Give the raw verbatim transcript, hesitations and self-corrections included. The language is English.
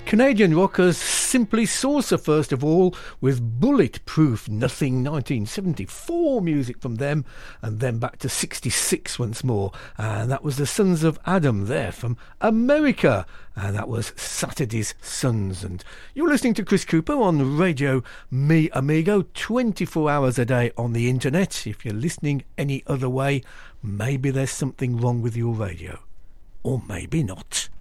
Canadian rockers Simply Saucer first of all, with Bulletproof Nothing, nineteen seventy-four music from them, and then back to sixty-six once more, and that was the Sons of Adam there from America, and that was Saturday's Sons. And you're listening to Chris Cooper on Radio Me Amigo, twenty-four hours a day on the internet. If you're listening any other way, maybe there's something wrong with your radio, or maybe not.